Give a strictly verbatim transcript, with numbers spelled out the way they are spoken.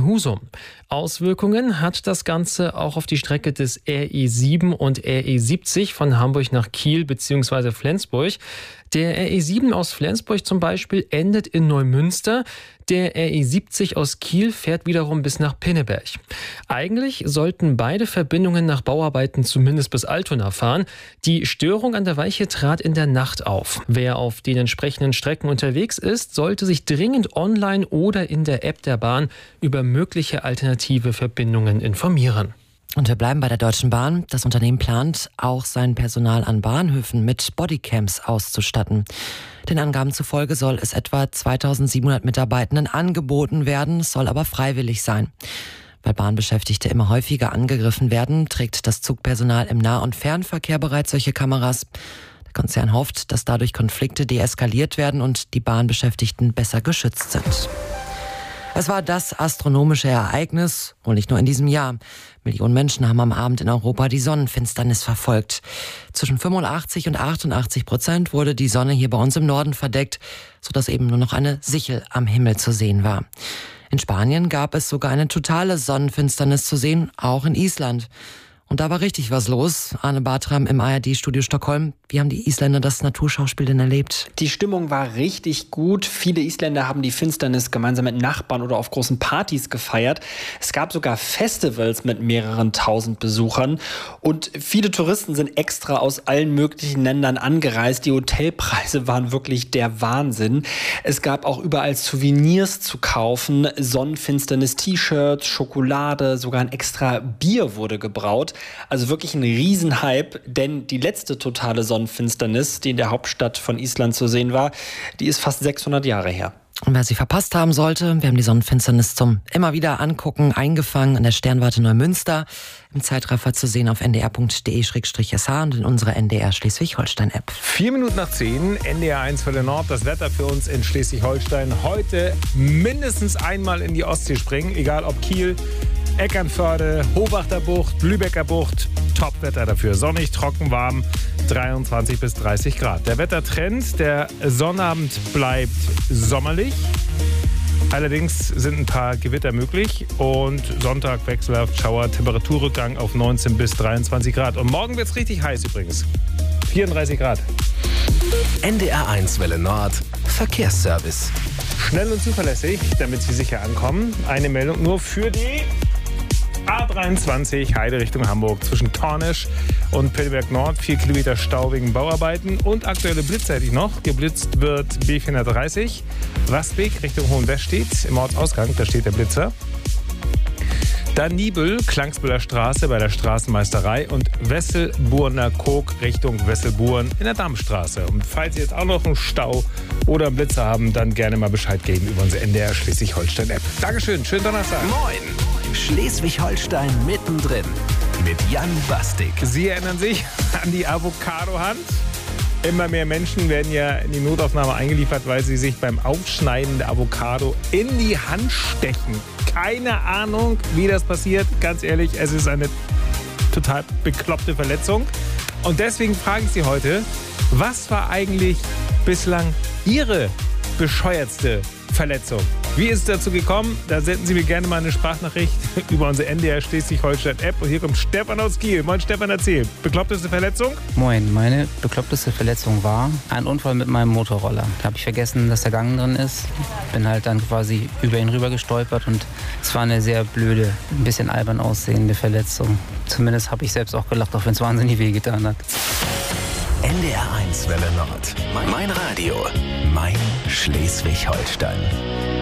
in Husum. Auswirkungen hat das Ganze auch auf die Strecke des R E sieben und R E siebzig von Hamburg nach Kiel bzw. Flensburg. Der R E sieben aus Flensburg zum Beispiel endet in Neumünster. Der R E siebzig aus Kiel fährt wiederum bis nach Pinneberg. Eigentlich sollten beide Verbindungen nach Bauarbeiten zumindest bis Altona fahren. Die Störung an der Weiche trat in der Nacht auf. Wer auf den entsprechenden Strecken unterwegs ist, sollte sich dringend online oder in der App der Bahn über mögliche alternative Verbindungen informieren. Und wir bleiben bei der Deutschen Bahn. Das Unternehmen plant, auch sein Personal an Bahnhöfen mit Bodycams auszustatten. Den Angaben zufolge soll es etwa zweitausendsiebenhundert Mitarbeitenden angeboten werden, es soll aber freiwillig sein. Weil Bahnbeschäftigte immer häufiger angegriffen werden, trägt das Zugpersonal im Nah- und Fernverkehr bereits solche Kameras. Der Konzern hofft, dass dadurch Konflikte deeskaliert werden und die Bahnbeschäftigten besser geschützt sind. Es war das astronomische Ereignis, wohl nicht nur in diesem Jahr. Millionen Menschen haben am Abend in Europa die Sonnenfinsternis verfolgt. Zwischen fünfundachtzig und achtundachtzig Prozent wurde die Sonne hier bei uns im Norden verdeckt, sodass eben nur noch eine Sichel am Himmel zu sehen war. In Spanien gab es sogar eine totale Sonnenfinsternis zu sehen, auch in Island. Und da war richtig was los. Arne Bartram im A R D-Studio Stockholm. Wie haben die Isländer das Naturschauspiel denn erlebt? Die Stimmung war richtig gut. Viele Isländer haben die Finsternis gemeinsam mit Nachbarn oder auf großen Partys gefeiert. Es gab sogar Festivals mit mehreren tausend Besuchern. Und viele Touristen sind extra aus allen möglichen Ländern angereist. Die Hotelpreise waren wirklich der Wahnsinn. Es gab auch überall Souvenirs zu kaufen. Sonnenfinsternis-T-Shirts, Schokolade, sogar ein extra Bier wurde gebraut. Also wirklich ein Riesenhype, denn die letzte totale Sonnenfinsternis, die in der Hauptstadt von Island zu sehen war, die ist fast sechshundert Jahre her. Und wer sie verpasst haben sollte, wir haben die Sonnenfinsternis zum immer wieder angucken, eingefangen an der Sternwarte Neumünster, im Zeitraffer zu sehen auf n d r punkt d e slash s h und in unserer N D R Schleswig-Holstein-App. Vier Minuten nach zehn, N D R eins Welle Nord, das Wetter für uns in Schleswig-Holstein. Heute mindestens einmal in die Ostsee springen, egal ob Kiel, Eckernförde, Hobachter Bucht, Lübecker Bucht. Top-Wetter dafür. Sonnig, trocken, warm, dreiundzwanzig bis dreißig Grad. Der Wettertrend, der Sonnabend bleibt sommerlich. Allerdings sind ein paar Gewitter möglich und Sonntag wechselhaft Schauer, Temperaturrückgang auf neunzehn bis dreiundzwanzig Grad. Und morgen wird es richtig heiß übrigens. vierunddreißig Grad. N D R eins Welle Nord, Verkehrsservice. Schnell und zuverlässig, damit Sie sicher ankommen. Eine Meldung nur für die A dreiundzwanzig Heide Richtung Hamburg zwischen Tornisch und Pillberg Nord. Vier Kilometer Stau wegen Bauarbeiten und aktuelle Blitze hätte ich noch. Geblitzt wird B vierhundertdreißig. Rastweg Richtung Hohenwestedt. Im Ortsausgang, da steht der Blitzer. Dann Nibel, Klangsbühler Straße bei der Straßenmeisterei und Wesselburner Kog Richtung Wesselburen in der Dammstraße. Und falls Sie jetzt auch noch einen Stau oder einen Blitzer haben, dann gerne mal Bescheid geben über unsere N D R Schleswig-Holstein-App. Dankeschön, schönen Donnerstag. Moin, Schleswig-Holstein mittendrin mit Jan Bastik. Sie erinnern sich an die Avocado-Hand? Immer mehr Menschen werden ja in die Notaufnahme eingeliefert, weil sie sich beim Aufschneiden der Avocado in die Hand stechen. Keine Ahnung, wie das passiert. Ganz ehrlich, es ist eine total bekloppte Verletzung. Und deswegen frage ich Sie heute, was war eigentlich bislang Ihre bescheuertste Verletzung? Wie ist es dazu gekommen? Da senden Sie mir gerne mal eine Sprachnachricht über unsere N D R Schleswig-Holstein-App. Und hier kommt Stefan aus Kiel. Moin Stefan, erzähl. Bekloppteste Verletzung? Moin, meine bekloppteste Verletzung war ein Unfall mit meinem Motorroller. Da habe ich vergessen, dass der Gang drin ist. Bin halt dann quasi über ihn rüber gestolpert und es war eine sehr blöde, ein bisschen albern aussehende Verletzung. Zumindest habe ich selbst auch gelacht, auch wenn es wahnsinnig wehgetan hat. N D R eins Welle Nord. Mein Radio. Mein Schleswig-Holstein.